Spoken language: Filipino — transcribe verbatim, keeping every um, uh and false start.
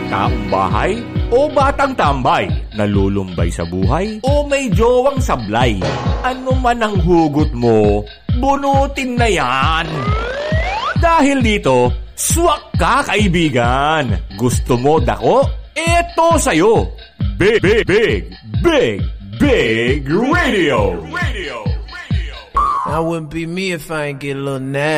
taong bahay o batang tambay, nalulumbay sa buhay o may jowang sablay. Ano man ang hugot mo, bunutin na yan. Dahil dito, swak ka kaibigan. Gusto mo dako? Eto sa'yo. Big, big, big, big, big radio. Radio. That wouldn't be me if I ain't get a little nasty.